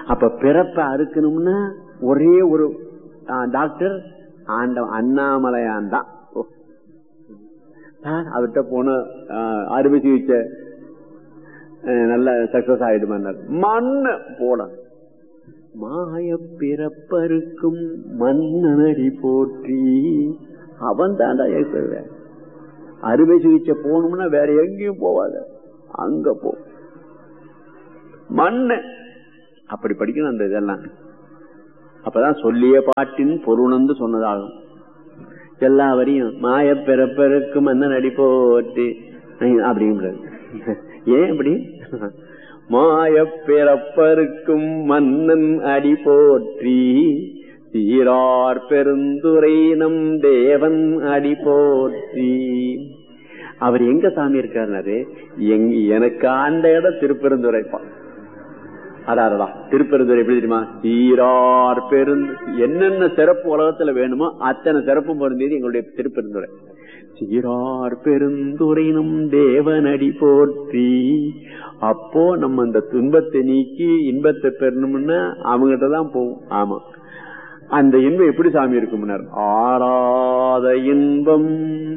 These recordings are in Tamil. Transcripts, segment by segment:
அப்ப பிறப்ப அறுக்கணும்னா ஒரே ஒரு டாக்டர் அண்ணாமலையான் தான். அவர்கிட்ட போன அறுவை சிகிச்சை நல்ல சக்சஸ் ஆயிடுமார். மண்ண போட மாய பிறப்பருக்கும் மன்னனடி போற்றி. அவன் தாண்டா அறுவை சிகிச்சை போகணும்னா வேற எங்கேயும் போவாத, அங்க போ மண்ண. அப்படி படிக்கணும் அந்த இதெல்லாம். அப்பதான் சொல்லிய பாட்டின் பொருணந்து சொன்னதாகும். எல்லா வரையும் மாய பிறப்பருக்கு மன்னன் அடி போட்டு அப்படிங்கிறது. ஏன் அப்படி? மாய பிறப்பருக்கும் மன்னன் அடி போற்றி சீரார் பெருந்துரை நம் தேவன் அடி போற்றி. அவர் எங்க சாமி இருக்காரு? எனக்கு அந்த இடம் திருப்பெருந்துரைப்பான். அடாரடா திருப்பெருந்துரை எப்படி தெரியுமா? சீரார் என்னென்ன சிறப்பு உலகத்துல வேணுமோ அத்தனை சிறப்பும் பொருந்தியது எங்களுடைய திருப்பெருந்துரை. சீரார் பெருந்துரைனும் தேவனடி போற்றி. அப்போ நம்ம அந்த துன்பத்தை நீக்கி இன்பத்தை பெறணும்னா அவங்ககிட்டதான் போவோம். ஆமா, அந்த இன்பம் எப்படி சாமி இருக்கும்னார்? ஆராத இன்பம்,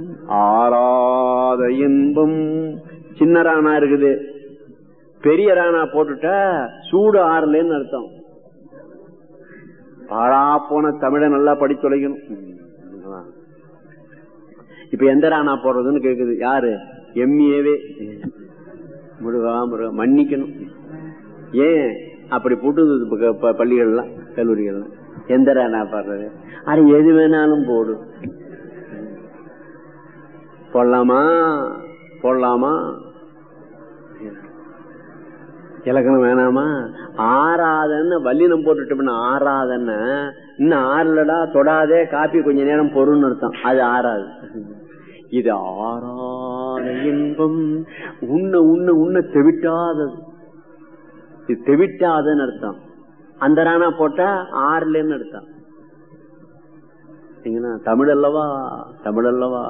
ஆராத இன்பம். சின்ன ராணா இருக்குது, பெரிய ராணா போட்டுட்டா சூடு ஆறலன்னு அர்த்தம். பாழா போன தமிழை நல்லா படிச்சு தொலைக்கணும். இப்ப எந்த ராணா போடுறதுன்னு கேக்குது. யாரு? எம்ஏவே முருகா முருகா மன்னிக்கணும். ஏன் அப்படி போட்டு பள்ளிகள்லாம் கல்லூரிகள்லாம் எந்த ராணா பாடுறது? அது எது வேணாலும் போடு. போடலாமா போடலாமா? இலக்கணம் வேணாமா? ஆறாதன்னு வல்லினம் போட்டுட்டோம்னா ஆறாதன்னு இன்னும் ஆறுலடா தொடாதே காப்பி கொஞ்ச நேரம் பொருள்னு அர்த்தம். அது ஆறாது. இது ஆறாத இன்பம். உன்ன உன்ன உன்ன தெவிட்டாதது. இது தெவிட்டாதன்னு அர்த்தம். அந்த ராணா போட்டா ஆறுலன்னு அர்த்தம். தமிழ் அல்லவா, தமிழ் அல்லவா.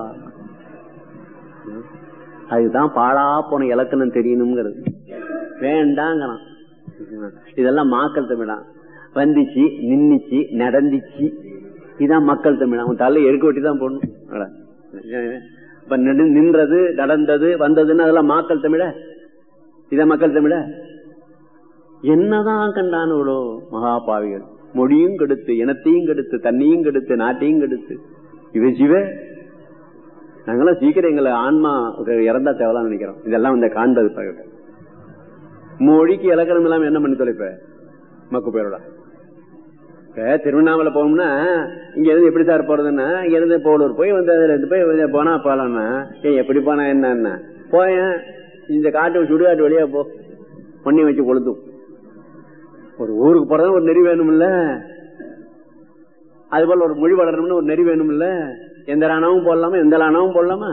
அதுதான் பாழா போன இலக்கணம் தெரியணுங்கிறது. வேண்டாங்கிறான். இதெல்லாம் மக்கள் தமிழா. வந்துச்சு, நின்னுச்சு, நடந்துச்சு, இதான் மக்கள் தமிழா. உன் தலை எருக்க வெட்டி தான் போடணும். நின்றது, நடந்தது, வந்ததுன்னு அதெல்லாம் மக்கள் தமிழ. இதான் மக்கள் தமிழ. என்னதான் கண்டானோ மகாபாவிகள். மொழியும் கெடுத்து, இனத்தையும் கெடுத்து, தண்ணியும் கெடுத்து, நாட்டையும் கெடுத்து. இவன் சிவ நாங்களாம் சீக்கிரம் எங்களை ஆன்மா இறந்தா தேவலாம் நினைக்கிறோம். இதெல்லாம் இந்த காண்பது பகிட்ட மொழிக்கு இலக்கணம் இல்லாம என்ன பண்ணி தொலைப்ப மக்கு பேரோட. இப்ப திருவண்ணாமலை போகணும்னா இங்க இருந்து எப்படி சார் போறதுன்னா, இங்க இருந்து போலூர் போய் வந்து அதுல இருந்து போய் போனா போலாம்னா, ஏன் எப்படி போனா என்ன போய இந்த காட்டு சுடுகாட்டு வழியா போ, பொண்ணி வச்சு கொளுத்தும். ஒரு ஊருக்கு போறதா ஒரு நெறி வேணும் இல்ல? அது போல ஒரு மொழி வளரணும்னு ஒரு நெறி வேணும் இல்ல? எந்த ராணாவும் போடலாமா, எந்த ராணாவும் போடலாமா?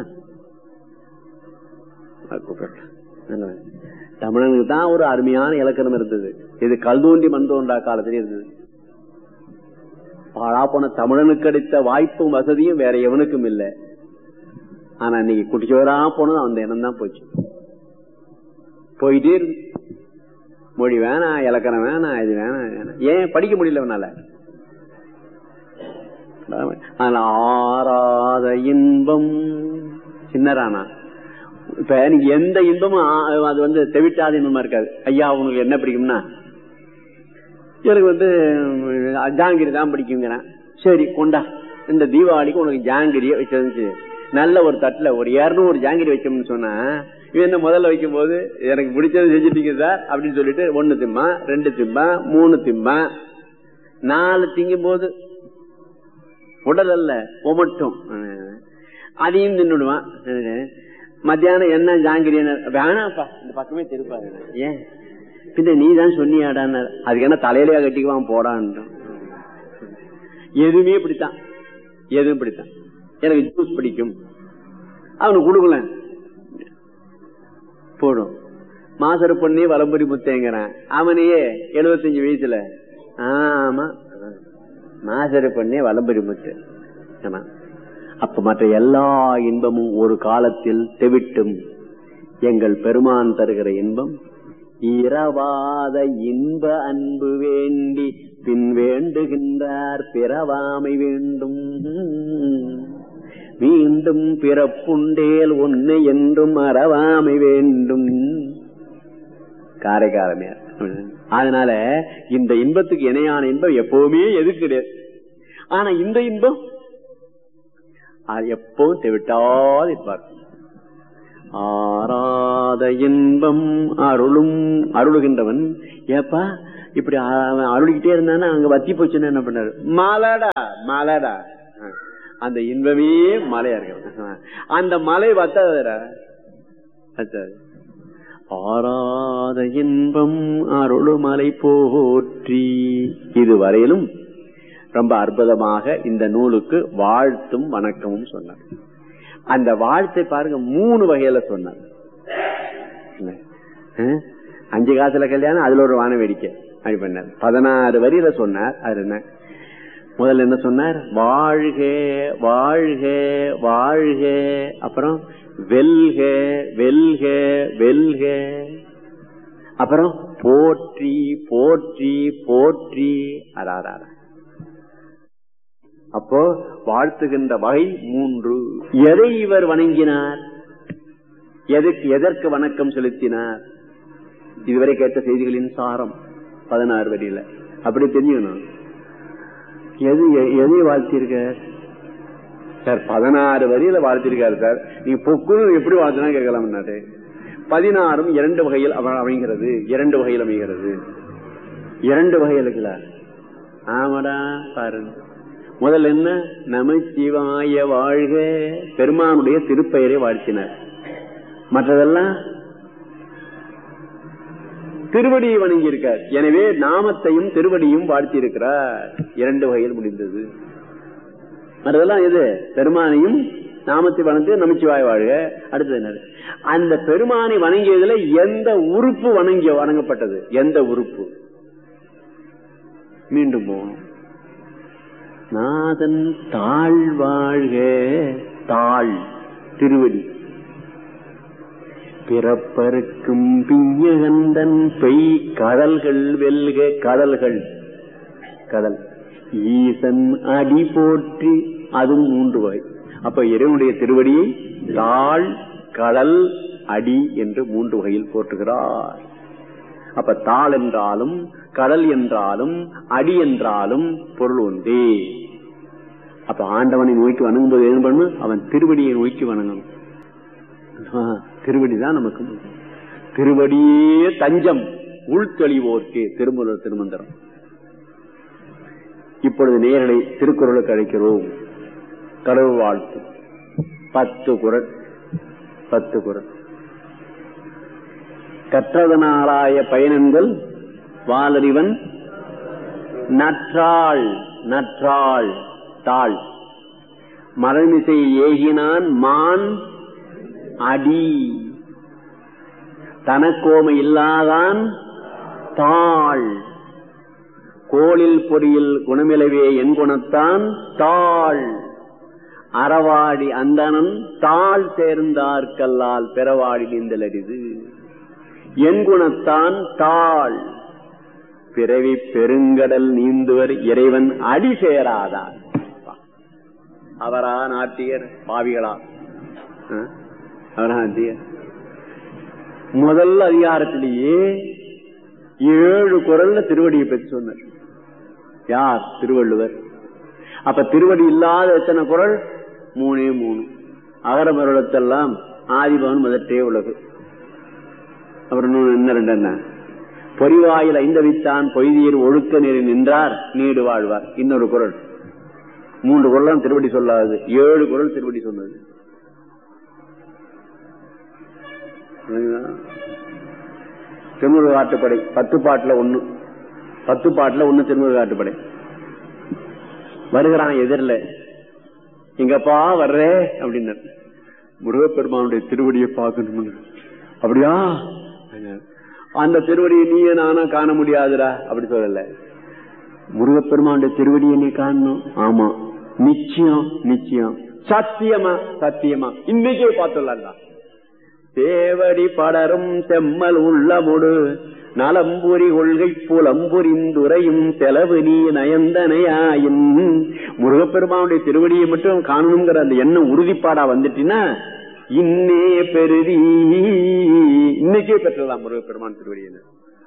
தமிழனுக்கு தான் ஒரு அருமையான இலக்கணம் இருந்தது. இது கல் தோண்டி மண் தோன்றா காலத்திலே இருந்தது. பாழா போன தமிழனுக்கு கிடைத்த வாய்ப்பும் வசதியும் வேற எவனுக்கும் இல்லை. ஆனா இன்னைக்கு குட்டிச்சோரா போனது அந்த இனம் தான் போச்சு. போயிட்டே இருக்கு. மொழி வேணாம், இலக்கணம் வேணாம், இது வேணாம். ஏன் படிக்க முடியலவனால? ஆறாத இன்பம் சின்னரானா. இப்ப நீங்க எந்த இன்பமும் அது வந்து தெவிட்டாத இன்பமா இருக்காது. ஐயா உனக்கு என்ன பிடிக்கும்னா, எனக்கு ஜாங்கிரி தான் பிடிக்குங்கிறேன். சரி கொண்டா, இந்த தீபாவளிக்கு உனக்கு ஜாங்கிரிய வச்சு நல்ல ஒரு தட்டுல ஒரு 200 ஜாங்கிரி வைக்கணும்னு சொன்னா, இவன் முதல்ல வைக்கும் போது எனக்கு பிடிச்சது செஞ்சுட்டீங்க சார் அப்படின்னு சொல்லிட்டு 1 திம்பா, 2 திம்பா, 3 திம்பா, 4 திங்கும் போது உடல் அல்ல ஒமட்டும் அதையும் தின்னுடுவான். மத்தியானம் என்ன ஜாங்கிரி வேணாப்பா இந்த பக்கமே திருப்பாரு. ஏன் பின்ன நீ தான் சொன்னியாடான்னு. அதுக்கு என்ன தலையிலேயே கட்டிக்குவான் போடான்னு. எதுவுமே பிடித்தான், எதுவும் பிடித்தான். எனக்கு ஜூஸ் பிடிக்கும், அவனுக்கு கொடுக்கல போடும். மாசரு பொண்ணே வலம்புரி முத்தேங்கிறான். அவனையே 75 வயசுல ஆமா மாசரு பொண்ணே வலம்புரி முத்து. அப்ப மற்ற எல்லா இன்பமும் ஒரு காலத்தில் தெவிட்டும். எங்கள் பெருமான் தருகிற இன்பம் இரவாத இன்ப அன்பு வேண்டி பின் வேண்டுகின்றார் பிறவாமை வேண்டும். மீண்டும் பிறப்புண்டேல் ஒன்னு என்றும் அறவாமை வேண்டும். காரைக்காரமே. அதனால இந்த இன்பத்துக்கு இணையான இன்பம் எப்பவுமே எதுக்கு கிடையாது. ஆனா இந்த இன்பம் எப்பவும் தெவிட்டாது இருப்பார். ஆராத இன்பம் அருளும் அருளுகின்றவன். ஏப்பா இப்படி அருளிக்கிட்டே இருந்தானா அங்க வத்தி போச்சுன்னா என்ன பண்ணாரு? மலடா மலடா. அந்த இன்பமே மலையா இருக்கு. அந்த மலை வத்தாத ஆராத இன்பம் அருளுமலை போற்றி. இதுவரையிலும் ரொம்ப அற்புதமாக இந்த நூலுக்கு வாழ்த்தும் வணக்கமும் சொன்னார். அந்த வாழ்த்தை பாருங்க 3 வகையில சொன்னார். 5 காசுல கல்யாணம், அதுல ஒரு வான வேடிக்கை அப்படி பண்ணார். 16 வரியில சொன்னார். அது என்ன? முதல்ல என்ன சொன்னார்? வாழ்க வாழ்க வாழ்க, அப்புறம் வெல்க வெல்க வெல்க, அப்புறம் போற்றி போற்றி போற்றி. அடாராட. அப்போ வாழ்த்துகின்ற வகை 3. எதை இவர் வணங்கினார்? எதற்கு வணக்கம் செலுத்தினார்? இதுவரை கேட்ட செய்திகளின் சாரம் 16 வரியில அப்படி தெரியும். எதை வாழ்த்திருக்க சார்? 16 வரியில வாழ்த்திருக்காரு சார். நீங்க பொக்குன்னு எப்படி வாழ்த்தினா கேட்கலாம். 16ம் 2 வகையில் அமைகிறது. 2 வகையில் அமைகிறது. 2 வகையில் இருக்குல்ல. ஆமாடா பாருங்க. முதல்ல என்ன? நமச்சிவாய வாழ்க, பெருமானுடைய திருப்பெயரை வாழ்த்தினார். மற்றதெல்லாம் திருவடியை வணங்கி இருக்கார். எனவே நாமத்தையும் திருவடியும் வாழ்த்தி இருக்கிறார். 2 வகையில் முடிந்தது. மற்றதெல்லாம் எது? பெருமானையும் நாமத்தை வணங்கி நமச்சிவாய வாழ்க. அடுத்தது என்ன? அந்த பெருமானை வணங்கியதுல எந்த உறுப்பு வணங்கப்பட்டது? எந்த உறுப்பு? மீண்டும் போகணும். நாதன் தாழ் வாழ்க. தாழ் திருவடி. பிறப்பருக்கும் பிஞ்சகந்தன் பெய் கடல்கள் வெல்க. கடல்கள் கடல். ஈசன் அடி போற்றி. அதுவும் 3 வகை. அப்ப இறைவனுடைய திருவடியை தாழ் கடல் அடி என்று 3 வகையில் போற்றுகிறார். அப்ப தாள் என்றாலும் கடல் என்றாலும் அடி என்றாலும் பொருள் ஒன்றே. அப்ப ஆண்டவனை நோக்கி வணங்கும் போது என்ன பண்ணணும்? அவன் திருவடியை நோக்கி வணங்கணும். திருவடிதான் நமக்கு. திருவடியே தஞ்சம் உள்தெளிவோர்க்கே. திருமூலர் திருமந்திரம். இப்பொழுது நேரலை திருக்குறளுக்கு அழைக்கிறோம். கடவுள் வாழ்த்து 10 குறள். 10 குறள். கற்றதனாலாய பயனென்கள் வாலறிவன் நற்றாள். நற்றாள் தாள். மரமிசை ஏகினான் மான் அடி. தனக்கோமை இல்லாதான் தாள். கோளில் பொறியில் குணமிலவே என் குணத்தான் தாள். அறவாடி அந்தனன் தாள் சேர்ந்தார்கல்லால் பெறவாடி நீந்தலரிது. என் குணத்தான் தாள். பிறவி பெருங்கடல் நீந்துவர் இறைவன் அடி சேராதார். அவரா நாட்டியர் பாவிகளா? அவரா நாட்டியர். முதல் அதிகாரத்திலேயே 7 குறள்ல திருவடியை பற்றி சொன்னார். யார்? திருவள்ளுவர். அப்ப திருவடி இல்லாத எத்தனை குறள்? 3. அகர மருளத்தெல்லாம் ஆதிபவன் முதற்றே உலகு. அப்புறம் என்ன 2 என்ன? பொறிவாயில் ஐந்தவித்தான் பொய்தீர் ஒழுக்க நெறி நின்றார் நீடு வாழ்வார். இன்னொரு குறள். 3 குறள் திருவடி சொல்லாது. 7 குறள் திருவடி சொன்னது. திருமுருக காட்டுப்படை 10 பாட்டுல 1. 10 பாட்டுல 1 திருமுருக காட்டுப்படை. வருகிறான் எதிரில. எங்கப்பா வர்ற அப்படின்னு. முருகப்பெருமானுடைய திருவடியை பார்க்கணும். அப்படியா? அந்த திருவடியை நீயே நானா காண முடியாதுடா அப்படி சொல்லல. முருகப்பெருமானுடைய திருவடியை நீ காணணும். ஆமா, நிச்சயம் நிச்சயம். சத்தியமா சத்தியமா இன்னைக்கே பார்த்துடலாம்டா. சேவடி படரும் செம்மல் உள்ளமுடு நலம்புரி கொள்கை புலம்புரிந்துரையும் செலவு நீ நயந்தனையாயின். முருகப்பெருமானுடைய திருவடியை மட்டும் காணணுங்கிற அந்த எண்ணம் உறுதிப்பாடா வந்துட்டீங்கன்னா இன்னே பெருதி, இன்னைக்கே பெற்றலாம் முருகப்பெருமான் திருவடியின.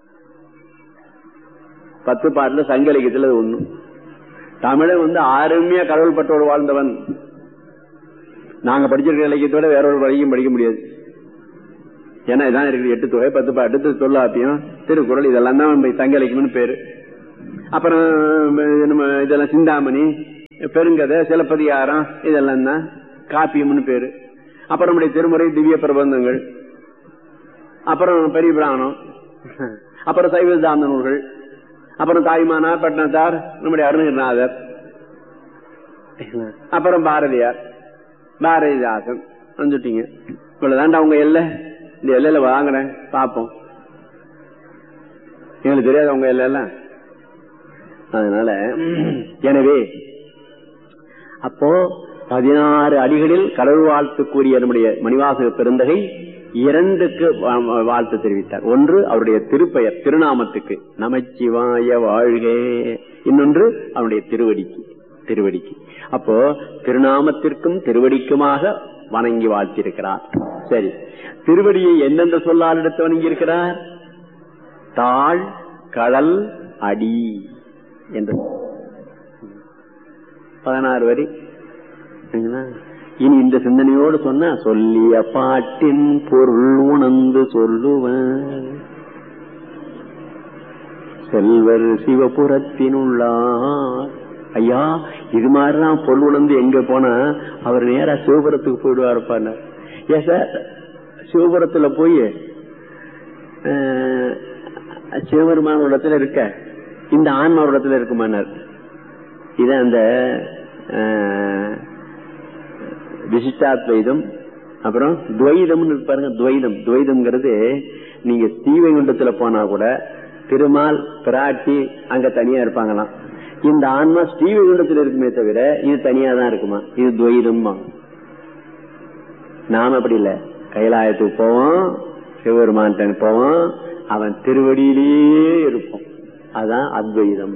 10 பாட்டுல சங்க இலக்கியத்துல ஒண்ணு. தமிழன் அருமையா கடவுள் பட்டோடு வாழ்ந்தவன். நாங்க படிச்சிருக்கிற இலக்கியத்தோட வேற ஒரு வழியும் படிக்க முடியாது. ஏன்னா இதான் இருக்குது 8 தொகை 10 பாட்டு தொல்லாப்பியம் திருக்குறள் இதெல்லாம் தான் சங்க இலக்கியம்னு பேரு. அப்புறம் நம்ம இதெல்லாம் சிந்தாமணி பெருங்கதை சிலப்பதிகாரம் இதெல்லாம் தான் காப்பியம்னு பேரு. அப்புறம் நம்முடைய திருமுறை திவ்ய பிரபந்தங்கள், அப்புறம் பெரிய பிராணம், அப்புறம் சைவ சித்தாந்த நூல்கள், அப்புறம் தாய்மானார் பட்னத்தார் நம்முடைய அருணகிரிநாதர், அப்புறம் பாரதியார் பாரதிதாசன் வந்துட்டீங்க. இவ்வளவுதான்டா அவங்க எல்லை. இந்த எல்லையில வாங்குறேன் பாப்போம். எங்களுக்கு தெரியாது அவங்க எல்லாம். அதனால எனவே அப்போ 16 அடிகளில் கடவுள் வாழ்த்துக்குரிய நம்முடைய மணிவாசக பெருந்தகை 2க்கு வாழ்த்து தெரிவித்தார். ஒன்று அவருடைய திருப்பெயர் திருநாமத்துக்கு நமச்சிவாய வாழ்க, இன்னொன்று அவருடைய திருவடிக்கு. அப்போ திருநாமத்திற்கும் திருவடிக்குமாக வணங்கி வாழ்த்திருக்கிறார். சரி, திருவடியை எந்தெந்த சொல்லால் எடுத்து வணங்கி இருக்கிறார்? தாழ் கடல் அடி என்று 16 வரி. இனி இந்த சிந்தனையோடு சொன்ன சொல்லிய பாட்டின் பொருள் உணர்ந்து சொல்லுவன் செல்வர் சிவபுரத்தினுள்ளார். ஐயா, இது மாதிரிதான் பொருள் உணர்ந்து எங்க போனா அவர் நேரா சிவபுரத்துக்கு போயிடுவார். ஏன் சார் சிவபுரத்துல போய் சிவபெருமான இடத்துல இருக்க இந்த ஆன்மா இடத்துல இருக்குமானார். இது அந்த விசிஷ்டாத்வைதம் அப்புறம் துவைதம்னு பாருங்க. துவைதம்ங்கிறது நீங்க ஸ்ரீவைகுண்டத்துல போனா கூட திருமால் பிராட்டி அங்க தனியா இருப்பாங்களாம். இந்த ஆன்மா ஸ்ரீவைகுண்டத்துல இருக்குமே தவிர இது தனியா தான் இருக்குமா. இது துவைதம். நாம அப்படி இல்ல, கைலாயத்துக்கு போவோம், சிவபெருமான் போவோம், அவன் திருவடியிலேயே இருப்போம். அதான் அத்வைதம்.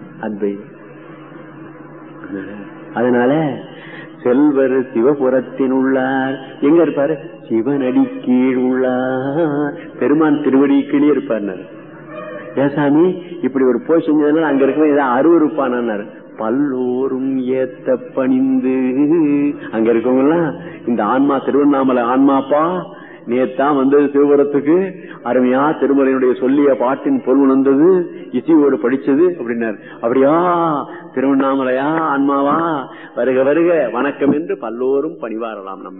அதனால செல்வர் சிவபுரத்தின் உள்ளார் எங்க இருப்பாரு? சிவனடி கீழ் உள்ளார். பெருமான் திருவடி கீழே இருப்பார். ஏசாமி இப்படி ஒரு போய் செஞ்சதுனால அங்க இருக்க ஏதாவது அருவருப்பானார். பல்லோரும் ஏத்த பணிந்து அங்க இருக்கவங்க எல்லாம் இந்த ஆன்மா திருவண்ணாமலை ஆன்மாப்பா நேத்தான் வந்தது சிவபுரத்துக்கு, அருமையா திருமலையினுடைய சொல்லிய பாட்டின் பொருள் உணர்ந்தது, இசையோடு படிச்சது அப்படின்னாரு. அப்படியா திருவண்ணாமலையா ஆன்மாவா வருக வருக வணக்கம் என்று பல்லோரும் பணிவாரலாம். நம்ம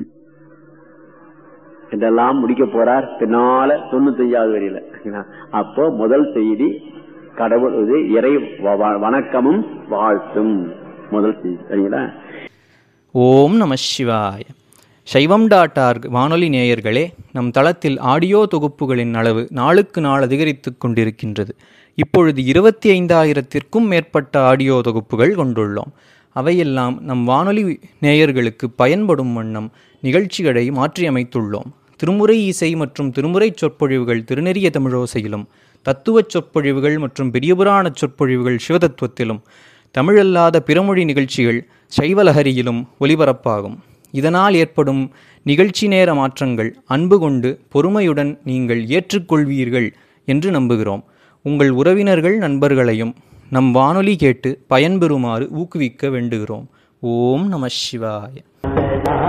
இதெல்லாம் முடிக்க போறார் பின்னால 95வது வரியில. அப்போ முதல் செய்தி கடவுள் இது இறை வணக்கமும் வாழ்த்தும் முதல் செய்தி. சரிங்களா? ஓம் நம சிவாய. சைவம்.org வானொலி நேயர்களே, நம் தளத்தில் ஆடியோ தொகுப்புகளின் அளவு நாளுக்கு நாள் அதிகரித்துக் கொண்டிருக்கின்றது. இப்பொழுது 25,000த்திற்கும் மேற்பட்ட ஆடியோ தொகுப்புகள் கொண்டுள்ளோம். அவையெல்லாம் நம் வானொலி நேயர்களுக்கு பயன்படும் வண்ணம் நிகழ்ச்சிகளை மாற்றியமைத்துள்ளோம். திருமுறை இசை மற்றும் திருமுறை சொற்பொழிவுகள் திருநெறிய தமிழோசையிலும், தத்துவச் சொற்பொழிவுகள் மற்றும் பெரியபுராண சொற்பொழிவுகள் சிவதத்துவத்திலும், தமிழல்லாத பிறமொழி நிகழ்ச்சிகள் சைவலஹரியிலும் ஒலிபரப்பாகும். இதனால் ஏற்படும் நிகழ்ச்சி நேர மாற்றங்கள் அன்பு கொண்டு பொறுமையுடன் நீங்கள் ஏற்றுக்கொள்வீர்கள் என்று நம்புகிறோம். உங்கள் உறவினர்கள் நண்பர்களையும் நம் வானொலி கேட்டு பயன்பெறுமாறு ஊக்குவிக்க வேண்டுகிறோம். ஓம் நம சிவாய.